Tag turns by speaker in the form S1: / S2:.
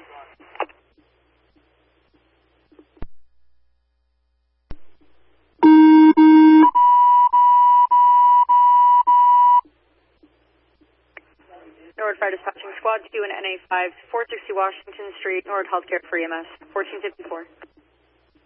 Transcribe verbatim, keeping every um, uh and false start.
S1: Norwood Fire Dispatching Squad two and N A five, four sixty Washington Street, Norwood Healthcare for E M S, fourteen fifty-four.